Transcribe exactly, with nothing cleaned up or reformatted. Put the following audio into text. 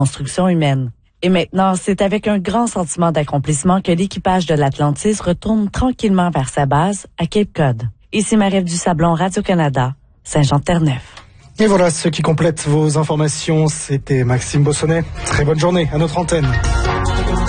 construction humaine. Et maintenant, c'est avec un grand sentiment d'accomplissement que l'équipage de l'Atlantis retourne tranquillement vers sa base à Cape Cod. Ici Marie-Ève Dusablon, Radio-Canada, Saint-Jean-de-Terre-Neuf. Et voilà ce qui complète vos informations. C'était Maxime Bossonnet. Très bonne journée à notre antenne.